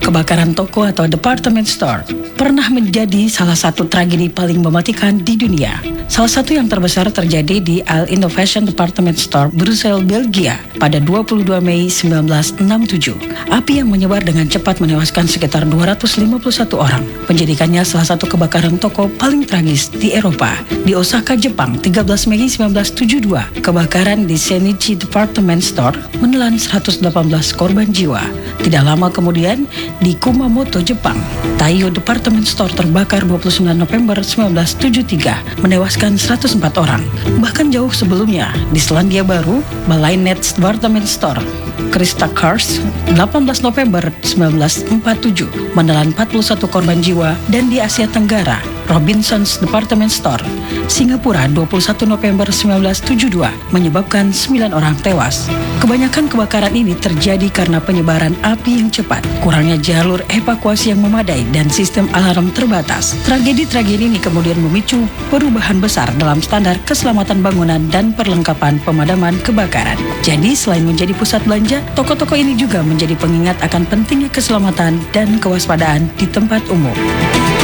Kebakaran toko atau department store pernah menjadi salah satu tragedi paling mematikan di dunia. Salah satu yang terbesar terjadi di Al Innovation Department Store, Brussels, Belgia pada 22 Mei 1967. Api yang menyebar dengan cepat menewaskan sekitar 251 orang, menjadikannya salah satu kebakaran toko paling tragis di Eropa. Di Osaka, Jepang, 13 Mei 1972, kebakaran di Senichi Department Store menelan 118 korban jiwa. Tidak lama kemudian, di Kumamoto, Jepang, Taiyo Department Store terbakar 29 November 1973, menewaskan 104 orang. Bahkan jauh sebelumnya, di Selandia Baru, Balai Nets Department Store, Krista Kars, 18 November 1947, menelan 41 korban jiwa, dan di Asia Tenggara, Robinsons Department Store, Singapura, 21 November 1972, menyebabkan 9 orang tewas. Kebanyakan kebakaran ini terjadi karena penyebaran api yang cepat, kurangnya jalur evakuasi yang memadai, dan sistem alarm terbatas. Tragedi-tragedi ini kemudian memicu perubahan besar dalam standar keselamatan bangunan dan perlengkapan pemadaman kebakaran. Jadi selain menjadi pusat belanja, toko-toko ini juga menjadi pengingat akan pentingnya keselamatan dan kewaspadaan di tempat umum.